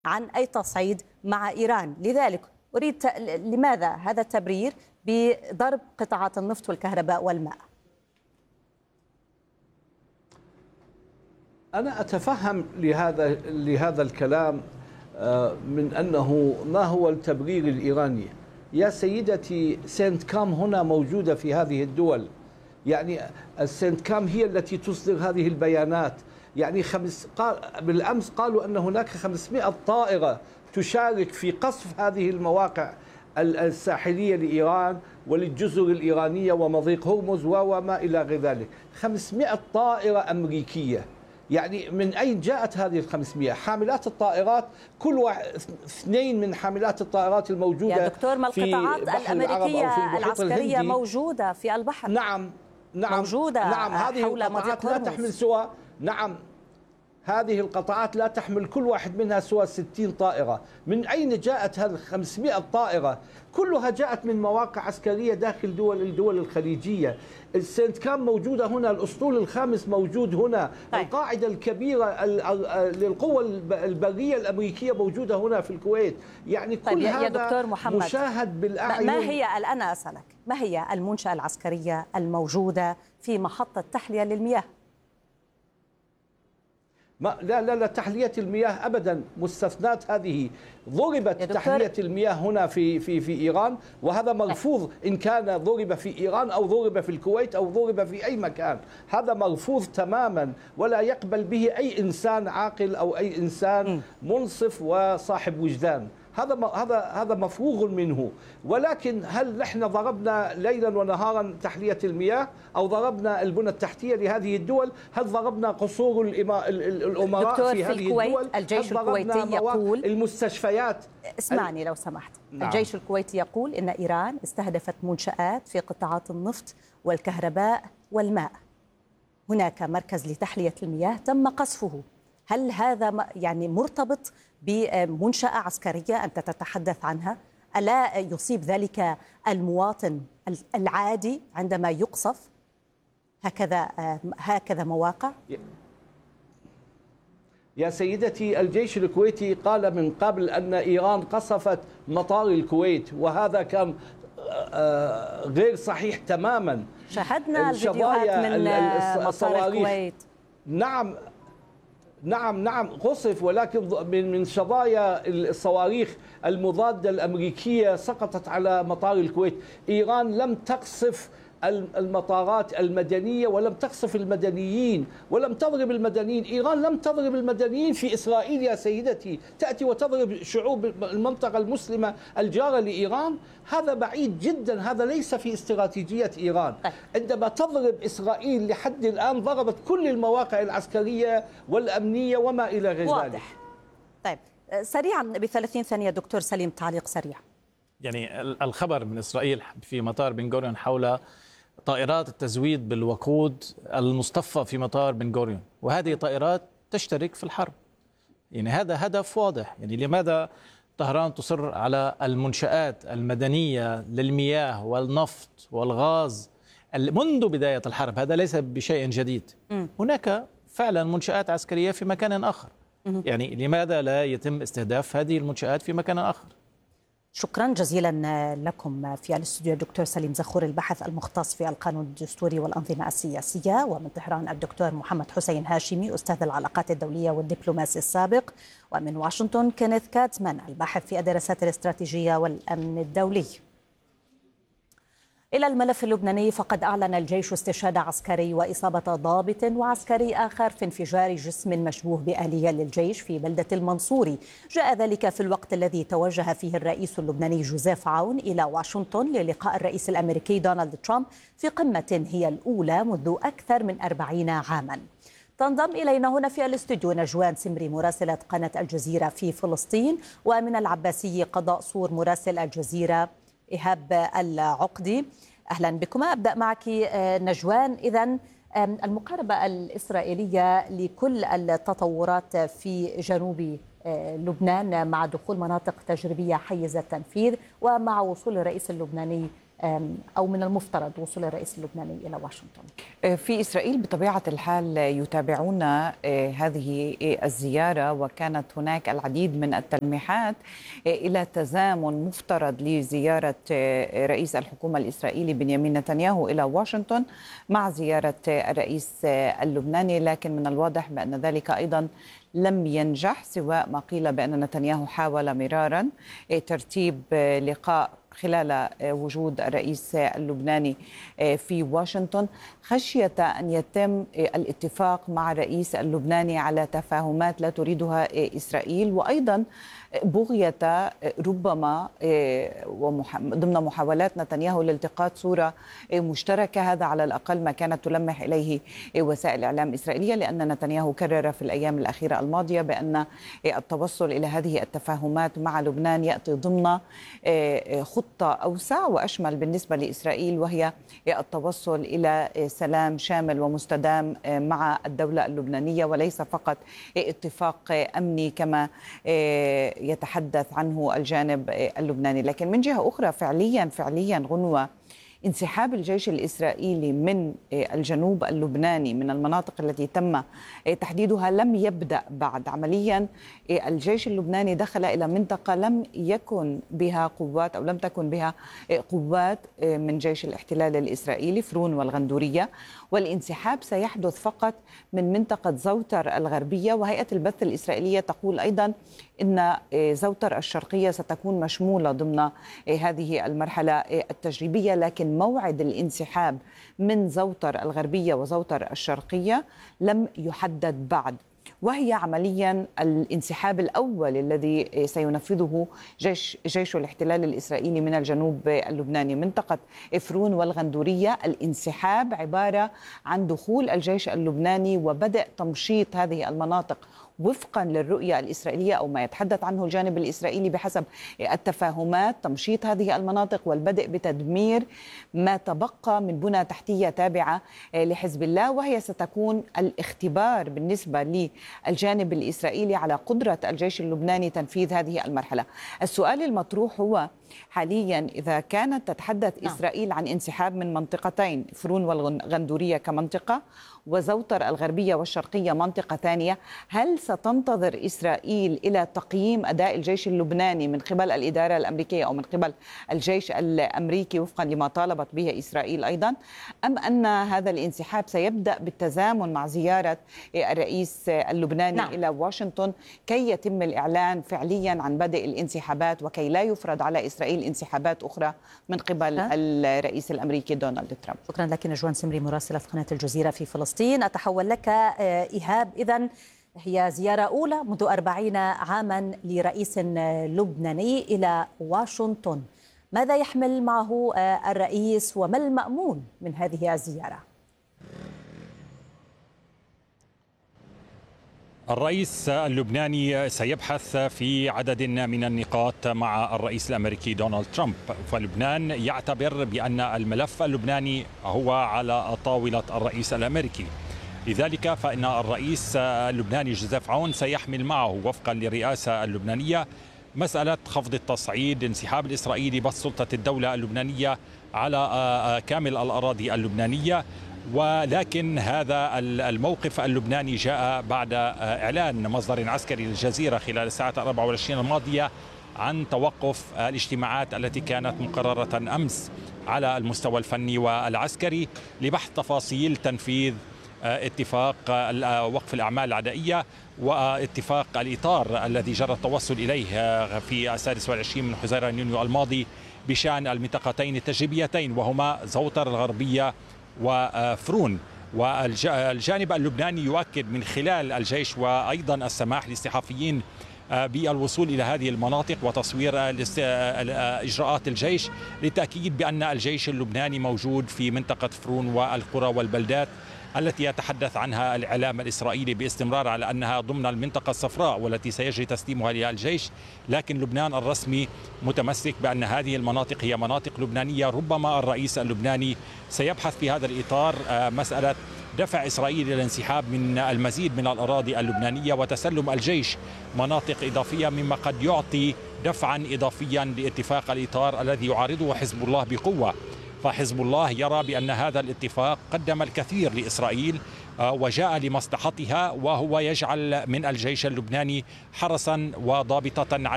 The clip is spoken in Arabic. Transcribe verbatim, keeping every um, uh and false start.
عن أي تصعيد مع إيران. لذلك أريد ت... لماذا هذا التبرير بضرب قطاعات النفط والكهرباء والماء؟ أنا أتفهم لهذا لهذا الكلام من أنه ما هو التبرير الإيراني. يا سيدتي، سنت كام هنا موجودة في هذه الدول، يعني السنت كام هي التي تصدر هذه البيانات. يعني خمس قال بالأمس قالوا أن هناك خمسمائة طائرة تشارك في قصف هذه المواقع الساحلية لإيران وللجزر الإيرانية ومضيق هرمز وما إلى غير ذلك. خمسمائة طائرة أمريكية. يعني من أين جاءت هذه الخمسمائة؟ حاملات الطائرات، كل واحد اثنين من حاملات الطائرات الموجودة يا دكتور، ما القطاعات الأمريكية العسكرية موجودة في البحر. نعم نعم موجودة نعم هذه حول القطاعات لا تحمل سوى نعم هذه القطاعات لا تحمل كل واحد منها سوى ستين طائرة. من أين جاءت هذه الخمسمائة طائرة؟ كلها جاءت من مواقع عسكرية داخل دول الدول الخليجية. السنت كام موجودة هنا، الأسطول الخامس موجود هنا، طيب. القاعدة الكبيرة للقوة البرية الأمريكية موجودة هنا في الكويت. يعني كل طيب يا هذا دكتور محمد، مشاهد بالأعين. ما هي الآن أسألك ما هي المنشأة العسكرية الموجودة في محطة تحلية للمياه؟ ما لا لا لا تحلية المياه أبدا مستثنات. هذه ضربت تحلية المياه هنا في في في إيران، وهذا مرفوض إن كان ضرب في إيران أو ضرب في الكويت أو ضرب في أي مكان. هذا مرفوض تماما ولا يقبل به أي إنسان عاقل أو أي إنسان منصف وصاحب وجدان. هذا هذا هذا مفروغ منه. ولكن هل نحن ضربنا ليلا ونهارا تحلية المياه أو ضربنا البنى التحتية لهذه الدول؟ هل ضربنا قصور الأمراء في هذه الدول؟ الجيش الكويتي يقول المستشفيات. اسمعني لو سمحت. نعم. الجيش الكويتي يقول إن إيران استهدفت منشآت في قطاعات النفط والكهرباء والماء. هناك مركز لتحلية المياه تم قصفه. هل هذا يعني مرتبط بمنشأة عسكرية أنت تتحدث عنها؟ ألا يصيب ذلك المواطن العادي عندما يقصف هكذا هكذا مواقع؟ يا سيدتي، الجيش الكويتي قال من قبل أن إيران قصفت مطار الكويت، وهذا كان غير صحيح تماما. شاهدنا الفيديوهات من مطار الكويت. نعم نعم نعم قصف، ولكن من من شظايا الصواريخ المضادة الأمريكية سقطت على مطار الكويت. إيران لم تقصف المطارات المدنية ولم تقصف المدنيين ولم تضرب المدنيين. إيران لم تضرب المدنيين في إسرائيل يا سيدتي، تأتي وتضرب شعوب المنطقة المسلمة الجارة لإيران. هذا بعيد جدا، هذا ليس في استراتيجية إيران. عندما تضرب إسرائيل لحد الآن ضربت كل المواقع العسكرية والأمنية وما إلى غير واضح. ذلك. طيب سريعا بثلاثين ثانية دكتور سليم، تعليق سريع. يعني الخبر من إسرائيل في مطار بن غوريون حول طائرات التزويد بالوقود المصطفى في مطار بن غوريون، وهذه طائرات تشترك في الحرب. يعني هذا هدف واضح. يعني لماذا طهران تصر على المنشآت المدنية للمياه والنفط والغاز منذ بداية الحرب؟ هذا ليس بشيء جديد. م. هناك فعلا منشآت عسكرية في مكان آخر. م. يعني لماذا لا يتم استهداف هذه المنشآت في مكان آخر؟ شكرا جزيلا لكم في الاستوديو الدكتور سليم زخور، الباحث المختص في القانون الدستوري والأنظمة السياسية، ومن طهران الدكتور محمد حسين هاشمي أستاذ العلاقات الدولية والدبلوماسي السابق، ومن واشنطن كينيث كاتمان الباحث في الدراسات الاستراتيجية والأمن الدولي. إلى الملف اللبناني، فقد أعلن الجيش استشهاد عسكري وإصابة ضابط وعسكري آخر في انفجار جسم مشبوه بآلية للجيش في بلدة المنصوري. جاء ذلك في الوقت الذي توجه فيه الرئيس اللبناني جوزيف عون إلى واشنطن للقاء الرئيس الأمريكي دونالد ترامب في قمة هي الأولى منذ أكثر من أربعين عاما. تنضم إلينا هنا في الاستوديو نجوان سمري مراسلة قناة الجزيرة في فلسطين، ومن العباسي قضاء صور مراسل الجزيرة إيهاب العقدي. أهلا بكما. أبدأ معك نجوان. إذن المقاربة الإسرائيلية لكل التطورات في جنوب لبنان مع دخول مناطق تجريبية حيز التنفيذ ومع وصول الرئيس اللبناني أو من المفترض وصول الرئيس اللبناني إلى واشنطن؟ في إسرائيل بطبيعة الحال يتابعون هذه الزيارة، وكانت هناك العديد من التلميحات إلى تزامن مفترض لزيارة رئيس الحكومة الإسرائيلي بنيامين نتنياهو إلى واشنطن مع زيارة الرئيس اللبناني، لكن من الواضح بأن ذلك أيضا لم ينجح، سواء ما قيل بأن نتنياهو حاول مرارا ترتيب لقاء خلال وجود الرئيس اللبناني في واشنطن خشية أن يتم الاتفاق مع الرئيس اللبناني على تفاهمات لا تريدها إسرائيل، وأيضا بغية ربما ضمن محاولات نتنياهو لالتقاط صورة مشتركة. هذا على الأقل ما كانت تلمح إليه وسائل الإعلام الإسرائيلية، لأن نتنياهو كرر في الأيام الأخيرة الماضية بأن التوصل إلى هذه التفاهمات مع لبنان يأتي ضمن خطة أوسع وأشمل بالنسبة لإسرائيل، وهي التوصل إلى سلام شامل ومستدام مع الدولة اللبنانية، وليس فقط اتفاق أمني كما يتحدث عنه الجانب اللبناني. لكن من جهة أخرى فعليا فعليا غنوة، انسحاب الجيش الإسرائيلي من الجنوب اللبناني من المناطق التي تم تحديدها لم يبدأ بعد. عمليا الجيش اللبناني دخل إلى منطقة لم يكن بها قوات أو لم تكن بها قوات من جيش الاحتلال الإسرائيلي، فرون والغندورية، والانسحاب سيحدث فقط من منطقة زوتر الغربية. وهيئة البث الإسرائيلية تقول أيضا إن زوتر الشرقية ستكون مشمولة ضمن هذه المرحلة التجريبية، لكن موعد الانسحاب من زوتر الغربية وزوتر الشرقية لم يحدد بعد، وهي عمليا الانسحاب الأول الذي سينفذه جيش, جيش الاحتلال الإسرائيلي من الجنوب اللبناني منطقة فرون والغندورية. الانسحاب عبارة عن دخول الجيش اللبناني وبدء تمشيط هذه المناطق وفقا للرؤية الإسرائيلية أو ما يتحدث عنه الجانب الإسرائيلي بحسب التفاهمات، تمشيط هذه المناطق والبدء بتدمير ما تبقى من بنى تحتية تابعة لحزب الله، وهي ستكون الاختبار بالنسبة للجانب الإسرائيلي على قدرة الجيش اللبناني تنفيذ هذه المرحلة. السؤال المطروح هو حاليا إذا كانت تتحدث نعم. إسرائيل عن انسحاب من منطقتين، فرون والغندورية كمنطقة وزوتر الغربية والشرقية منطقة ثانية، هل ستنتظر إسرائيل إلى تقييم أداء الجيش اللبناني من قبل الإدارة الأمريكية أو من قبل الجيش الأمريكي وفقا لما طالبت به إسرائيل أيضا، أم أن هذا الانسحاب سيبدأ بالتزامن مع زيارة الرئيس اللبناني نعم. إلى واشنطن كي يتم الإعلان فعليا عن بدء الانسحابات وكي لا يفرض على إسرائيل انسحابات أخرى من قبل ها؟ الرئيس الأمريكي دونالد ترامب. شكرا لك نجوان سمري مراسلة قناة الجزيرة في فلسطين. أتحول لك إيهاب، إذن هي زيارة أولى منذ أربعين عاما لرئيس لبناني إلى واشنطن، ماذا يحمل معه الرئيس وما المأمول من هذه الزيارة؟ الرئيس اللبناني سيبحث في عدد من النقاط مع الرئيس الأمريكي دونالد ترامب، فلبنان يعتبر بأن الملف اللبناني هو على طاولة الرئيس الأمريكي، لذلك فإن الرئيس اللبناني جوزيف عون سيحمل معه وفقا للرئاسة اللبنانية مسألة خفض التصعيد، انسحاب الإسرائيلي بس سلطة الدولة اللبنانية على كامل الأراضي اللبنانية. ولكن هذا الموقف اللبناني جاء بعد إعلان مصدر عسكري للجزيرة خلال الساعات الأربع والعشرين الماضية عن توقف الاجتماعات التي كانت مقررة أمس على المستوى الفني والعسكري لبحث تفاصيل تنفيذ اتفاق وقف الأعمال العدائية واتفاق الإطار الذي جرى التوصل إليه في السادس والعشرين من حزيران يونيو الماضي بشأن المنطقتين التجريبيتين وهما زوتر الغربية وفرون. والجانب اللبناني يؤكد من خلال الجيش وأيضا السماح للصحفيين بالوصول إلى هذه المناطق وتصوير إجراءات الجيش للتأكيد بأن الجيش اللبناني موجود في منطقة فرون والقرى والبلدات التي يتحدث عنها الإعلام الإسرائيلي باستمرار على أنها ضمن المنطقة الصفراء والتي سيجري تسليمها للجيش، لكن لبنان الرسمي متمسك بأن هذه المناطق هي مناطق لبنانية. ربما الرئيس اللبناني سيبحث في هذا الإطار مسألة دفع إسرائيل إلى الانسحاب من المزيد من الأراضي اللبنانية وتسلم الجيش مناطق إضافية، مما قد يعطي دفعا إضافيا لاتفاق الإطار الذي يعارضه حزب الله بقوة. فحزب الله يرى بأن هذا الاتفاق قدم الكثير لإسرائيل وجاء لمصلحتها، وهو يجعل من الجيش اللبناني حرسا وضابطة